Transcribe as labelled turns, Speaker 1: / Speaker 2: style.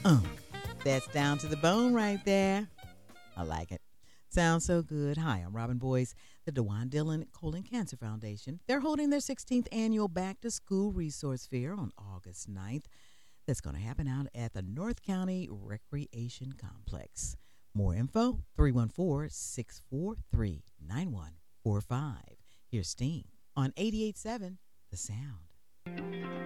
Speaker 1: Uh, that's down to the bone right there. I like it. Sounds so good. Hi, I'm Robin Boyce, the DeWan Dillon Colon Cancer Foundation. They're holding their 16th annual Back to School Resource Fair on August 9th. That's going to happen out at the North County Recreation Complex. More info, 314-643-9145. Here's Sting on 88.7 The Sound.